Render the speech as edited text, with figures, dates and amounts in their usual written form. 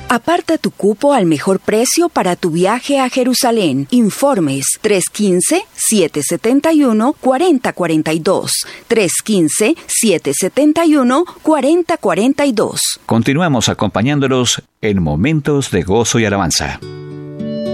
Aparta tu cupo al mejor precio para tu viaje a Jerusalén. Informes 315-771-4042. 315-771-4042. Continuamos acompañándolos en momentos de gozo y alabanza.